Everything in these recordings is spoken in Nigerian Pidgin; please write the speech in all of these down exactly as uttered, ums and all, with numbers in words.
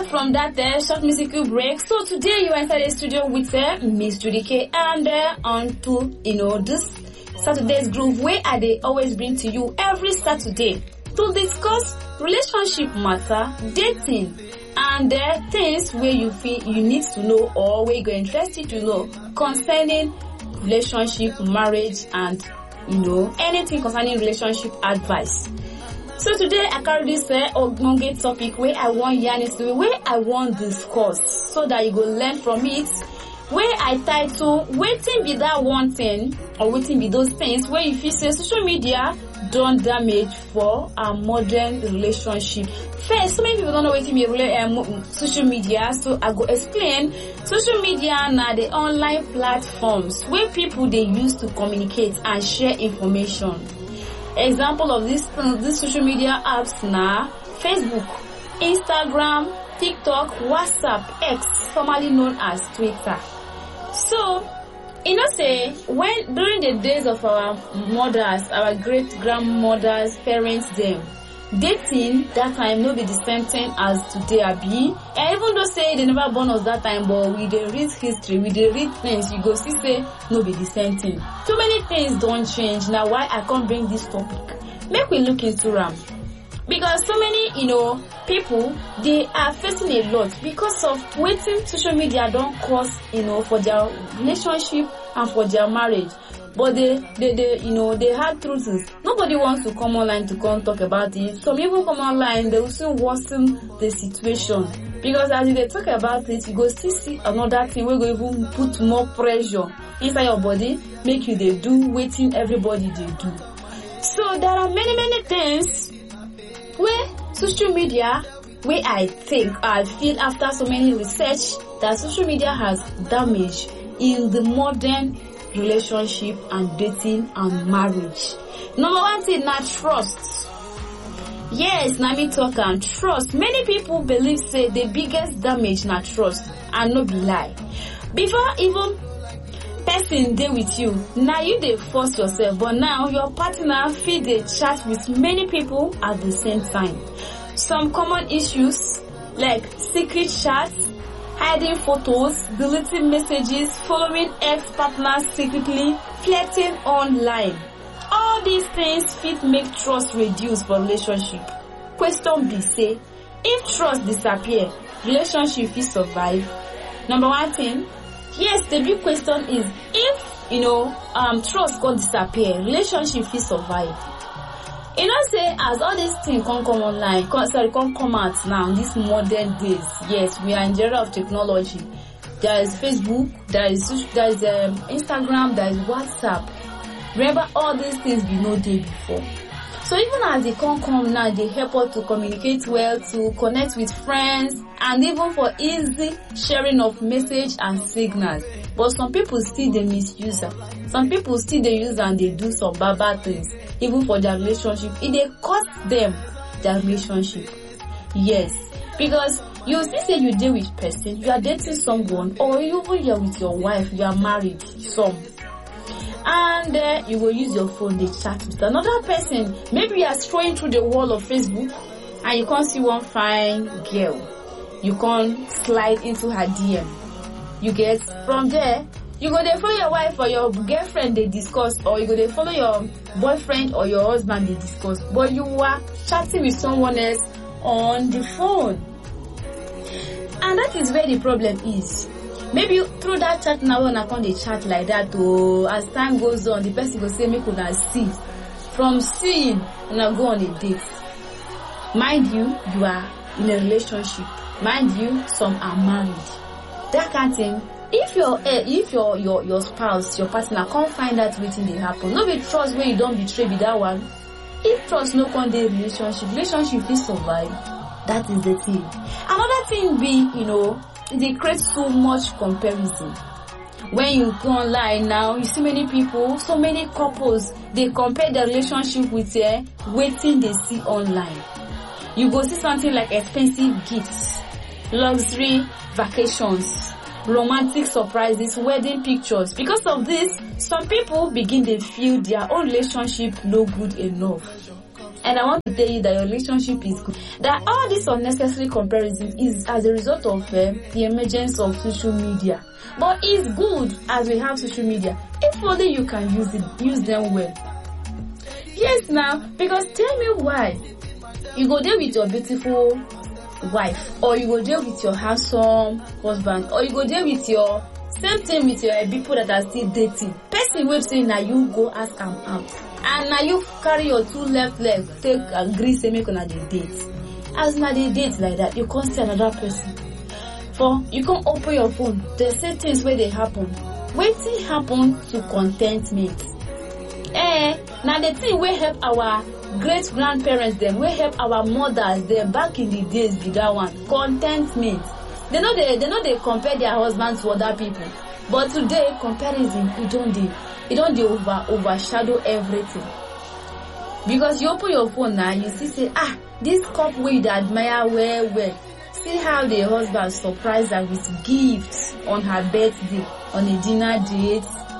back from that uh, short musical break. So today you enter the studio with uh, Miss Judy K, and uh, on to, you know, this Saturday's groove where I they always bring to you every Saturday to discuss relationship matter, dating, and uh, things where you feel you need to know or where you're interested to know concerning relationship, marriage, and, you know, anything concerning relationship advice. So today I carry this uh, ogbonge topic where I want yarn it to, where I want discuss, so that you go learn from it. Where I title "Waiting be that one thing" or "Waiting be those things" where you feel say social media done damage for a modern relationship. First, so many people don't know what be um, social media, so I go explain. Social media now the online platforms where people they use to communicate and share information. Example of this uh, these social media apps now: Facebook, Instagram, TikTok, WhatsApp, X, formerly known as Twitter. So, you know, say when during the days of our mothers, our great grandmothers, parents, them dating that time no be the same thing as today. Abi, and even though say they never born us that time, but we dey read history, we dey read things, you go see say no be the same thing. Too many things don't change. Now why I can't bring this topic? Make we look into them. Because so many, you know, people, they are facing a lot because of waiting social media don't cause, you know, for their relationship and for their marriage. But they, they, they, you know, they hard truth is nobody wants to come online to come talk about it. Some people come online, they will soon worsen the situation. Because as they talk about it, you go still see another thing where you go even put more pressure inside your body, make you they do waiting everybody they do. So there are many, many things where social media, where I think, I feel after so many research that social media has damaged in the modern relationship and dating and marriage. Number one thing, not trust. Yes, now me talk and trust. Many people believe say the biggest damage not trust and no be lie. Before even person dey with you, now you dey force yourself, but now your partner feel dey chat with many people at the same time. Some common issues like secret chats, hiding photos, deleting messages, following ex-partners secretly, flirting online. All these things fit make trust reduce for relationship. Question be say, if trust disappear, relationship fit survive? Number one thing, yes, the big question is if, you know, um, trust can disappear, relationship fit survive. You know, say as all these things can come online, come, sorry, can come out now in these modern days. Yes, we are in the era of technology. There is Facebook, there is there is um, Instagram, there is WhatsApp. Remember, all these things we know day before. So even as they can come now, they help us to communicate well, to connect with friends, and even for easy sharing of message and signals. But some people still they misuse them. Some people still they use and they do some bad bad things, even for their relationship. It they cost them their relationship. Yes, because you still say you deal with person, you are dating someone, or even you're with your wife, you are married, some. And uh, you will use your phone, they chat with another person. Maybe you are scrolling through the wall of Facebook and you can't see one fine girl. You can't slide into her D M. You get from there, you go to follow your wife or your girlfriend they discuss, or you go to follow your boyfriend or your husband they discuss. But you are chatting with someone else on the phone. And that is where the problem is. Maybe through that chat now when I can't chat like that, or as time goes on, the person will say, make una see. From seeing, una go on a date. Mind you, you are in a relationship. Mind you, some are married. That kind of thing. If your if your your your spouse, your partner can't find out waiting they happen, no be trust where you don't betray with that one. If trust no con dey relationship, relationship will survive. That is the thing. Another thing be, you know, they create so much comparison. When you go online now, you see many people, so many couples, they compare their relationship with uh, waiting they see online. You go see something like expensive gifts, luxury vacations, romantic surprises, wedding pictures. Because of this, some people begin to feel their own relationship no good enough. And I want to tell you that your relationship is good. That all this unnecessary comparison is as a result of uh, the emergence of social media. But it's good as we have social media, if only you can use it, use them well. Yes, now, because tell me why you go there with your beautiful wife, or you go there with your handsome husband, or you go there with your same thing with your people that are still dating. Person will say now you go ask am out, and now you carry your two left legs, take agree say make una dey date. As na dey date like that, you can't see another person. For you can't open your phone, they say things where they happen. Wetin happen to contentment? Eh, now the thing will help our great grandparents them, will help our mothers them back in the days be that one. Contentment. They know they they know they compare their husbands to other people. But today comparison it don't dey it don't dey over overshadow everything. Because you open your phone now, you see say ah this couple wey you admire well well. See how the husband surprised her with gifts on her birthday, on a dinner date,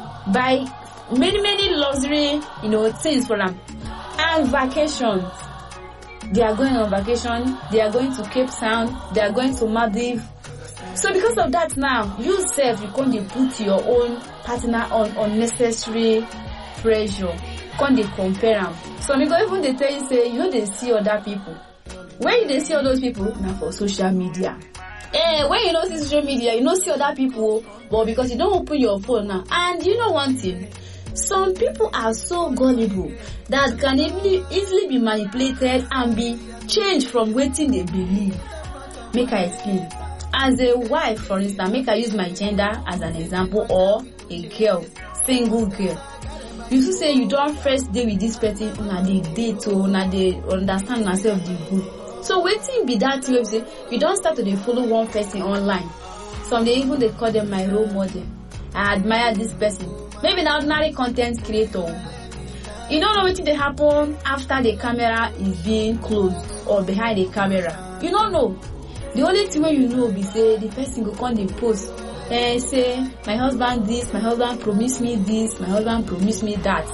buy many many luxury, you know, things for them. And vacations. They are going on vacation, they are going to Cape Town, they are going to Maldives. So because of that now, you self you can't put your own partner on unnecessary pressure. Can't they compare them? So because even they tell you say you know they see other people. When you see all those people, now for social media. Eh, when you don't see social media, you don't see other people, but because you don't open your phone now. And you know one thing, some people are so gullible that can easily, easily be manipulated and be changed from waiting they believe. Make I explain. As a wife, for instance, make I use my gender as an example, or a girl, single girl. You should say you don't first date with this person, una dey date or una dey understand yourself the good. So waiting be that you say you don't start to dey follow one person online. Some they even they call them my role model. I admire this person. Maybe an ordinary content creator. You don't know what they happen after the camera is being closed or behind the camera. You don't know. The only thing when you know be say the person go come dey post. Eh, say my husband this, my husband promised me this, my husband promised me that.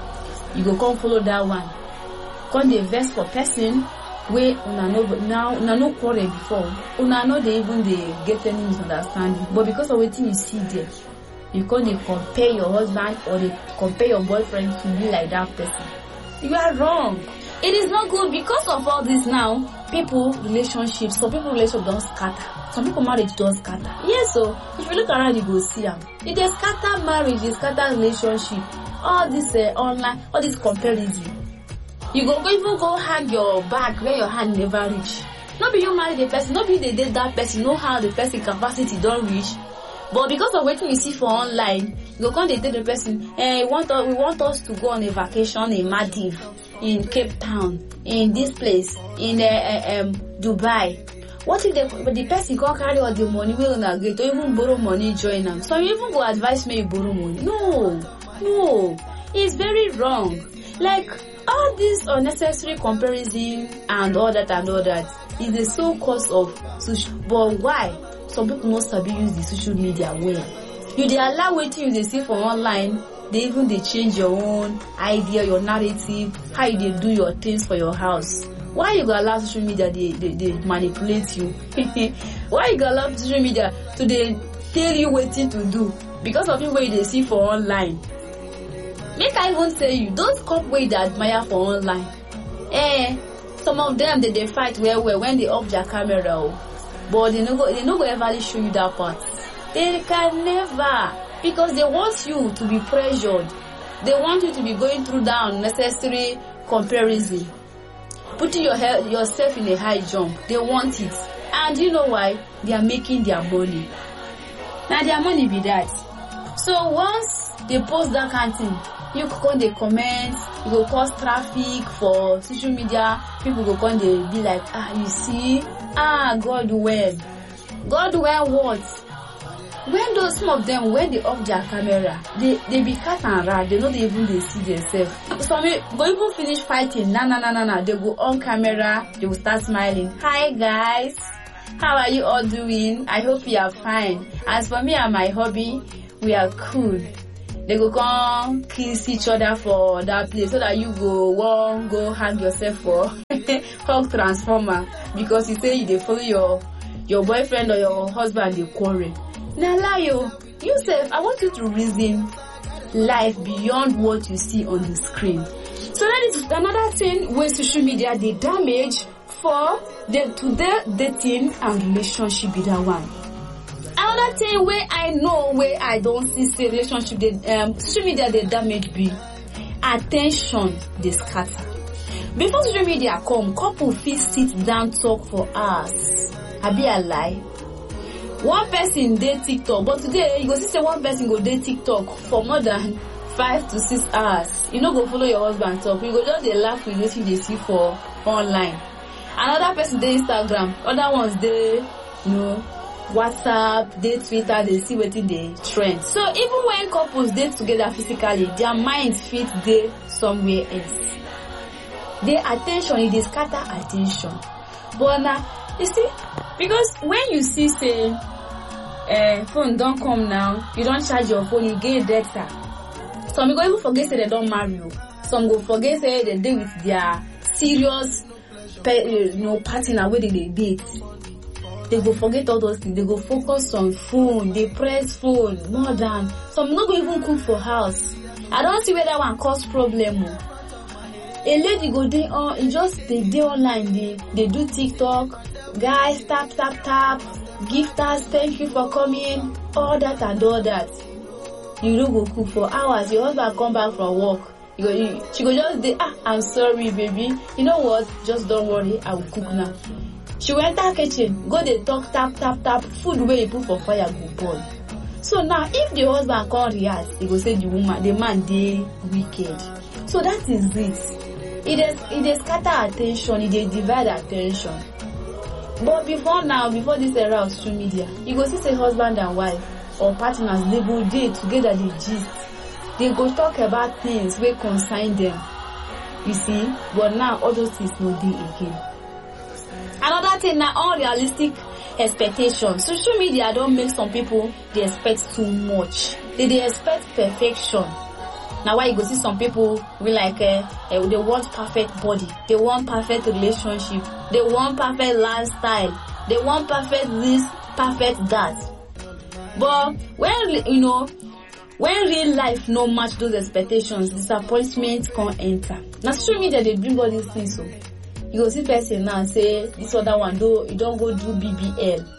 You go come follow that one. Come dey vex for person where una no now una no quarrel before. Una no dey even dey get any misunderstanding. But because of wetin you see there, you come dey compare your husband or dey compare your boyfriend to be like that person. You are wrong. It is not good because of all this now. People relationships, some people relationship don't scatter. Some people marriage don't scatter. Yes, so if you look around, you go see them. If they scatter marriage, they scatter relationship. All this uh, online, all this comparison. You go, go even go hang your back where your hand never reach. Not be you marry the person, not be they date that person, know how the person capacity don't reach. But because of what you see for online, you go come they tell the person, eh, we want, we want us to go on a vacation in Maldives, in Cape Town, in this place, in uh, uh, um, Dubai. What if the, the person can't carry all the money we don't get, or even borrow money join them? So you even go advise me borrow money. No, no, it's very wrong. Like all this unnecessary comparison and all that and all that is the sole cause of social. But why? Some people must have used the social media well. You they allow waiting you they see for online. They even they change your own idea, your narrative, how you they do your things for your house. Why you gonna allow social media they, they, they manipulate you? Why you gonna allow social media to they tell you what to do? Because of the way they see for online. Make I even tell you, those couple way they admire for online. Eh, some of them they, they fight well well when they off their camera. Oh. But they no go they no go ever show you that part. They can never. Because they want you to be pressured. They want you to be going through that unnecessary comparison. Putting your head, yourself in a high jump. They want it. And you know why? They are making their money. Now their money be that. So once they post that kind of thing, you go come they comment, you go cause traffic for social media, people go come they be like, ah, you see, ah, God well. God well what? When those some of them when they off their camera, they they be cat and rat. They don't even they see themselves. Some go even finish fighting. Nah nah nah nah nah. They go on camera. They will start smiling. Hi guys, how are you all doing? I hope you are fine. As for me and my hobby, we are cool. they go come kiss each other for that place, so that you go one go hang yourself for hug transformer because you say you dey follow your your boyfriend or your husband dey quarrel. Na lie o. You sef, I want you to reason life beyond what you see on the screen. So that is another thing where social media they damage for the today dating and relationship be that one. Another thing where I know where I don't see say relationship they um social media they damage be attention they scatter. Before social media come, couple fit sit down talk for hours. I be a lie. One person dey TikTok, but today you go see say one person go dey TikTok for more than five to six hours. You no go follow your husband talk. You go just dey laugh with wetin you dey see for online. Another person dey Instagram, other ones dey, you know, WhatsApp, dey Twitter, they see wetin dey trend. So even when couples dey together physically, their minds fit dey somewhere else. Their attention, it dey scatter attention. But now, you see, because when you see say uh, phone don't come now, you don't charge your phone, you get data. Some go even forget say they don't marry you. Some go forget say they date with their serious, you know, partner where they, they date. They go forget all those things. They go focus on phone. They press phone more than some. Not go even cook for house. I don't see where that one cause problem. A lady go dey on, it just they dey online. They they do TikTok. Guys, tap tap tap. Gift us, thank you for coming. All that and all that. You don't go cook for hours. Your husband come back from work. You go, you, she go just say, ah, I'm sorry, baby. You know what? Just don't worry. I will cook now. She went to kitchen. Go they talk, tap, tap, tap. Food where you put for fire go burn. So now, if the husband can't react, he go say the woman, the man, they wicked. So that is it. It is, it is scatter attention. It is divide attention. But before now, before this era of social media, you go see say husband and wife or partners, they go date together, they gist. They go talk about things wey concern them. You see? But now all those things no dey again. Another thing na unrealistic expectations. Social media don't make some people they expect too much. They they expect perfection. Now why you go see some people we like uh, uh, they want perfect body, they want perfect relationship, they want perfect lifestyle, they want perfect this, perfect that. But when you know when real life no match those expectations, disappointment can't enter. Now social media they bring all these things so you go see person now say this other one though you don't go do B B L.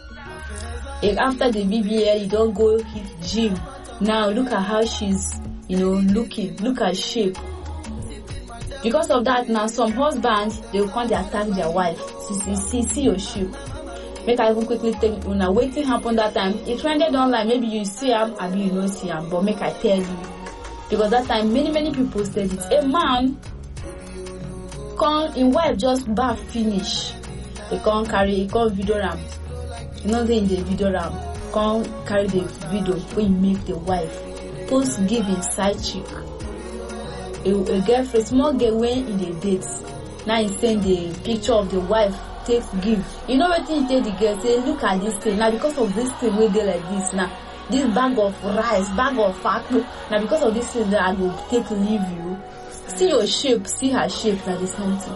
If after the B B L you don't go hit gym. Now look at how she's you know looking, look at shape. Because of that now some husbands they will come to attack their wife. See see see, see your shape. Make I even quickly tell you now waiting happen that time. It trended online, maybe you see him, maybe you don't see him, but make I tell you. Because that time many many people said it. A man come in wife just bath finish. He can't carry he can't video ram. You know they in the video ram. Can't carry the video when you make the wife post give him side chick. A, a girlfriend, small girl when in the dates. Now he send the picture of the wife take give. You know what he tell the girl say look at this thing. Now because of this thing we dey like this now. This bag of rice, bag of fat. Now because of this thing that I will take leave you. See your shape, see her shape, that is something.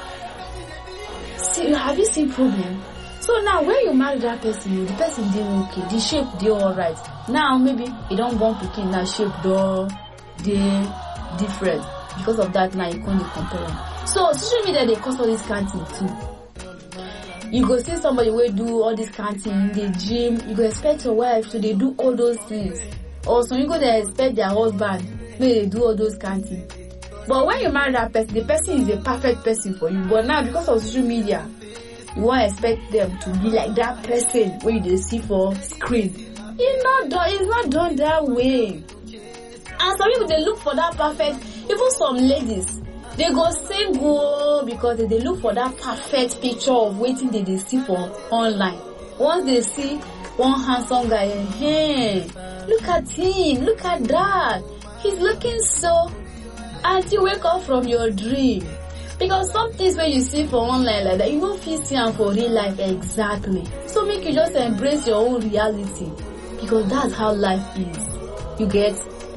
See, have you seen problem? So now when you marry that person, the person dey okay, the shape dey alright. Now maybe you don't want picking that shape though dey different. Because of that now you can't compare them. So social media they cause all this kind of thing too. You go see somebody will do all this kind of thing in the gym, you go expect your wife to they do all those things. Or some you go they expect their husband may they do all those kind of things. But when you marry that person, the person is a perfect person for you. But now because of social media, you won't expect them to be like that person when you see for screen. It's not done, it's not done that way. And some people they look for that perfect, even some ladies, they go sing go because they, they look for that perfect picture of waiting that they see for online. Once they see one handsome guy, hey, look at him, look at that. He's looking so until you wake up from your dream. Because some things when you see for online like that, you won't feel see them for real life exactly. So make you just embrace your own reality. Because that's how life is. You get?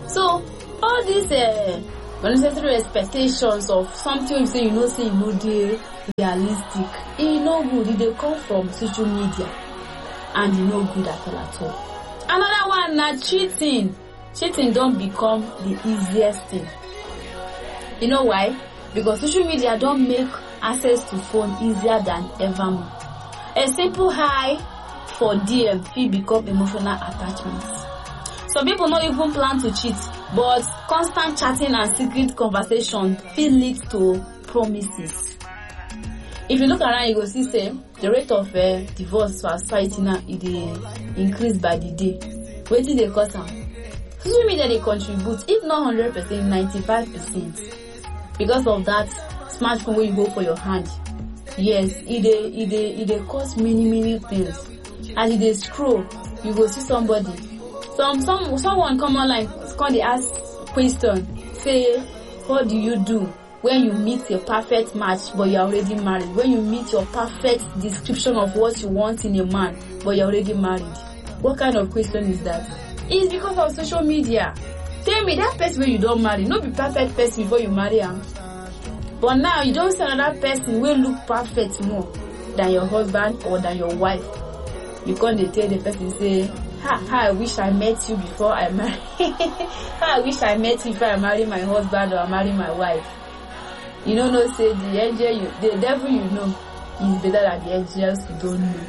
So all these uh, unnecessary expectations of something you say you know say you know dey realistic, e no good. E dey come from social media, and e no good at all at all. Another one na cheating. Cheating don become the easiest thing. You know why? Because social media don make access to phone easier than ever more. A simple hi for D M fit become emotional attachments. Some people no even plan to cheat, but constant chatting and secret conversation fit lead to promises. If you look around, you go see say the rate of uh, divorce for society now it dey increase by the day. Wetin dey cause am? Social media dey contribute, if not hundred percent, ninety-five percent, because of that smartphone wey you hold for your hand. Yes, it dey it dey it dey cause many many things. As you dey scroll, you go see somebody. Some some someone come online, come dey ask question, say, what do you do when you meet your perfect match but you're already married? When you meet your perfect description of what you want in a man but you're already married? What kind of question is that? It's because of social media. Tell me, that person when you don't marry, no be perfect person before you marry him. But now you don't see another person will look perfect more than your husband or than your wife. You can't tell the person say, ha, ha, I wish I met you before I marry. Ha, I wish I met you before I marry my husband or I marry my wife. You don't know, say the angel, you, the devil you know is better than the angels you don't know.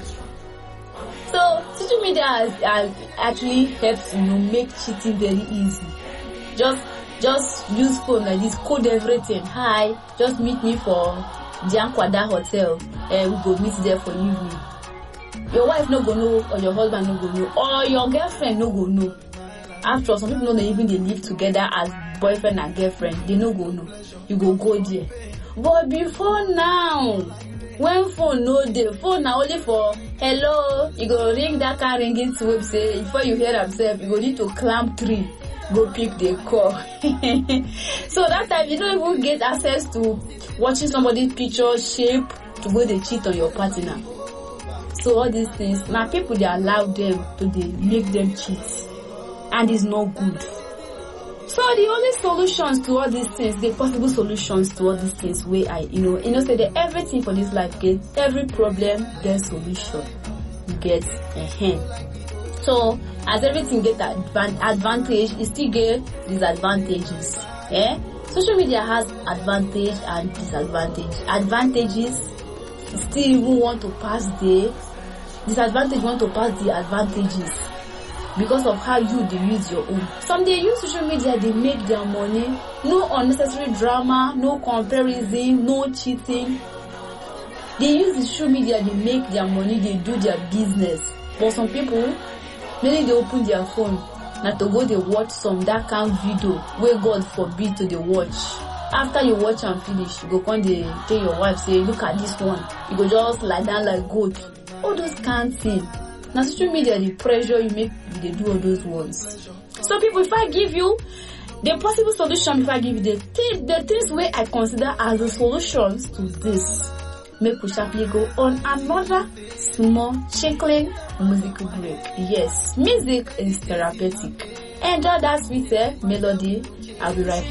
So social media has, has actually helps you know make cheating very easy. Just just use phone like this, code everything. Hi, just meet me for Jankwada Hotel. Uh, we go meet there for evening. Your wife no go know, or your husband no go know, or your girlfriend no go know. After all, some people don't even they live together as boyfriend and girlfriend. They no go know. You go go there. But before now, when phone no dey, phone na only for hello. You go ring that kind ringing to say before you hear themselves, you go need to climb tree, go pick the call. So that time you don't even get access to watching somebody's picture shape to go they cheat on your partner. So all these things, now people they allow them to they make them cheat, and it's not good. So the only solutions to all these things, the possible solutions to all these things, where I, you know, you know, say that everything for this life, get every problem, there's solution. You get a hand. So as everything get advan- advantage, it still get disadvantages. Eh? Social media has advantage and disadvantage. Advantages still even want to pass the disadvantage, want to pass the advantages. Because of how you they use your own. Some they use social media, they make their money. No unnecessary drama, no comparison, no cheating. They use the social media, they make their money, they do their business. But some people, maybe they open their phone, now to go they watch some that kind of video where God forbid to they watch. After you watch and finish, you go come they tell your wife, say, look at this one. You go just lie down like goat. All those kind of things. Now social media, the pressure you make, they do all those ones. So people, if I give you the possible solution, if I give you the th- the things where I consider as the solutions to this, make we sharply go on another small chickling musical break. Yes, music is therapeutic. Enjoy that sweet uh, melody. I'll be right back.